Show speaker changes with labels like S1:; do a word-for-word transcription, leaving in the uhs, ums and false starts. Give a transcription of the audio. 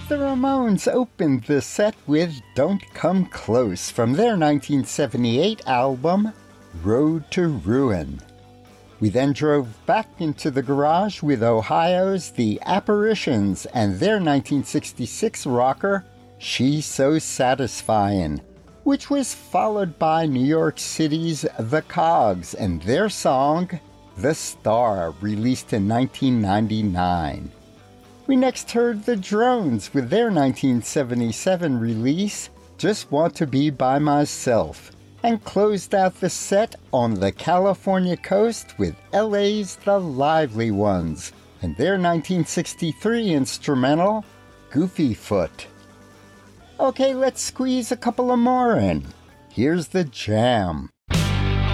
S1: The Ramones opened the set with Don't Come Close from their nineteen seventy-eight album, Road to Ruin. We then drove back into the garage with Ohio's The Apparitions and their nineteen sixty-six rocker, She's So Satisfyin', which was followed by New York City's The Cogs and their song, The Star, released in nineteen ninety-nine. We next heard The Drones with their nineteen seventy-seven release, Just Want to Be By Myself, and closed out the set on the California coast with L A's The Lively Ones and their nineteen sixty-three instrumental, Goofy Foot. Okay, let's squeeze a couple of more in. Here's The Jam.